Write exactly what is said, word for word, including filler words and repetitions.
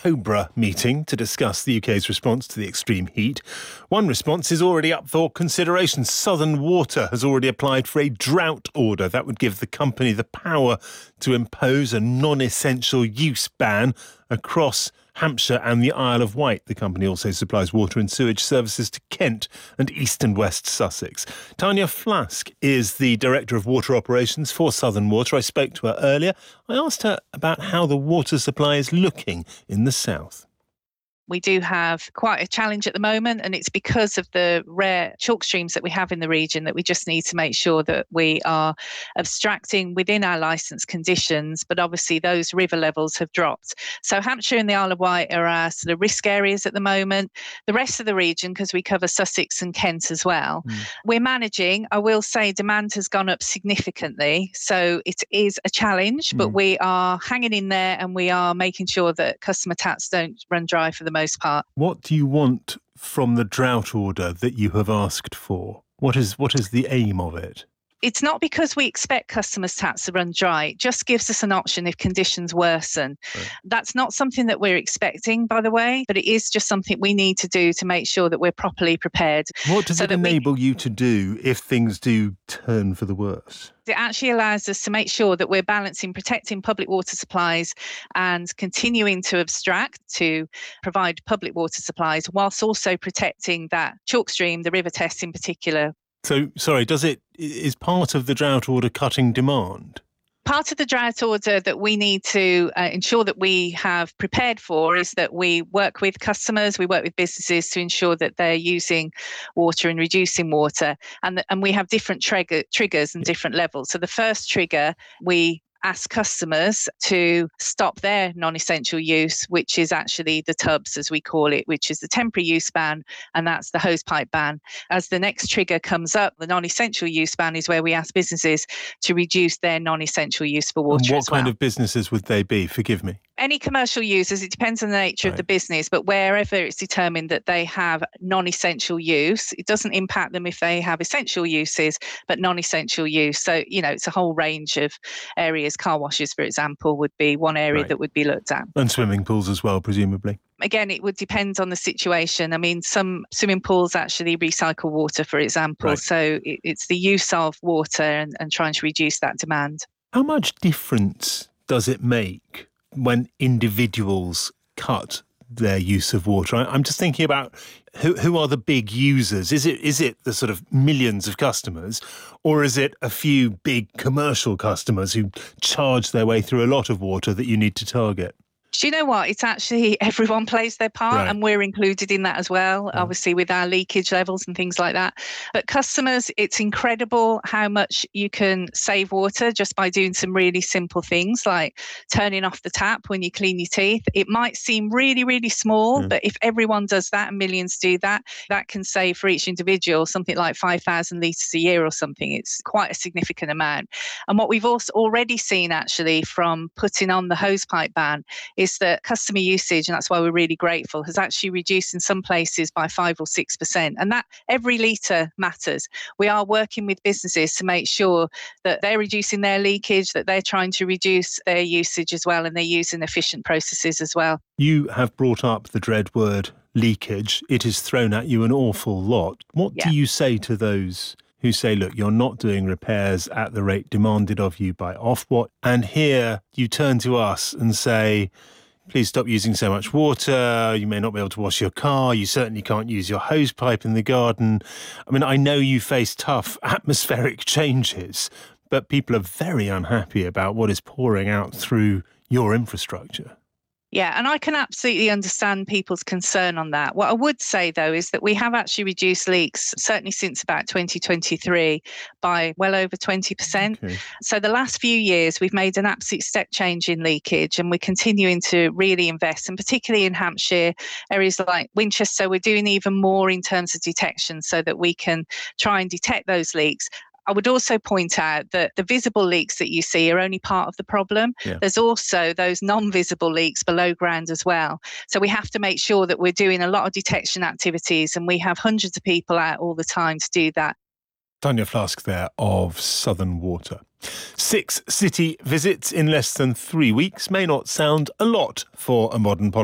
COBRA meeting to discuss the U K's response to the extreme heat. One response is already up for consideration. Southern Water has already applied for a drought order that would give the company the power to impose a non-essential use ban across Hampshire and the Isle of Wight. The company also supplies water and sewage services to Kent and East and West Sussex. Tanya Flask is the Director of Water Operations for Southern Water. I spoke to her earlier. I asked her about how the water supply is looking in the south. We do have quite a challenge at the moment, and it's because of the rare chalk streams that we have in the region that we just need to make sure that we are abstracting within our licence conditions, but obviously those river levels have dropped. So Hampshire and the Isle of Wight are our sort of risk areas at the moment. The rest of the region, because we cover Sussex and Kent as well, mm. we're managing. I will say demand has gone up significantly, so it is a challenge, mm. but we are hanging in there and we are making sure that customer taps don't run dry for the most part. What do you want from the drought order that you have asked for? What is what is the aim of it? It's not because we expect customers' taps to run dry. It just gives us an option if conditions worsen. Right. That's not something that we're expecting, by the way, but it is just something we need to do to make sure that we're properly prepared. What does so it enable we... you to do if things do turn for the worse? It actually allows us to make sure that we're balancing protecting public water supplies and continuing to abstract to provide public water supplies whilst also protecting that chalk stream, the river Test in particular. So, sorry, does it, is part of the drought order cutting demand? Part of the drought order that we need to uh, ensure that we have prepared for is that we work with customers, we work with businesses to ensure that they're using water and reducing water. And, the, and we have different trigger, triggers and different levels. So the first trigger, we ask customers to stop their non-essential use, which is actually the tubs, as we call it, which is the temporary use ban, and that's the hosepipe ban. As the next trigger comes up, the non-essential use ban is where we ask businesses to reduce their non-essential use for water. And what as well. kind of businesses would they be? Forgive me. Any commercial users, it depends on the nature right. of the business, but wherever it's determined that they have non-essential use, it doesn't impact them if they have essential uses, but non-essential use. So, you know, it's a whole range of areas. Car washes, for example, would be one area right. that would be looked at. And swimming pools as well, presumably. Again, it would depend on the situation. I mean, some swimming pools actually recycle water, for example. Right. So it, it's the use of water and, and trying to reduce that demand. How much difference does it make when individuals cut their use of water? I'm just thinking about who who are the big users. Is it is it the sort of millions of customers, or is it a few big commercial customers who charge their way through a lot of water that you need to target? Do you know what? It's actually everyone plays their part right. and we're included in that as well, mm. obviously with our leakage levels and things like that. But customers, it's incredible how much you can save water just by doing some really simple things like turning off the tap when you clean your teeth. It might seem really, really small, mm. but if everyone does that and millions do that, that can save for each individual something like five thousand litres a year or something. It's quite a significant amount. And what we've also already seen actually from putting on the hosepipe ban is that customer usage, and that's why we're really grateful, has actually reduced in some places by five or six percent. And that every litre matters. We are working with businesses to make sure that they're reducing their leakage, that they're trying to reduce their usage as well, and they're using efficient processes as well. You have brought up the dread word leakage. It is thrown at you an awful lot. What yeah. do you say to those who say, look, you're not doing repairs at the rate demanded of you by Ofwat, and here you turn to us and say, please stop using so much water, you may not be able to wash your car, you certainly can't use your hose pipe in the garden. I mean, I know you face tough atmospheric changes, but people are very unhappy about what is pouring out through your infrastructure. Yeah, and I can absolutely understand people's concern on that. What I would say, though, is that we have actually reduced leaks, certainly since about twenty twenty-three, by well over twenty percent. Okay. So the last few years, we've made an absolute step change in leakage, and we're continuing to really invest, and particularly in Hampshire, areas like Winchester, we're doing even more in terms of detection so that we can try and detect those leaks. I would also point out that the visible leaks that you see are only part of the problem. Yeah. There's also those non-visible leaks below ground as well. So we have to make sure that we're doing a lot of detection activities, and we have hundreds of people out all the time to do that. Tanya Flask there of Southern Water. Six city visits in less than three weeks may not sound a lot for a modern politician.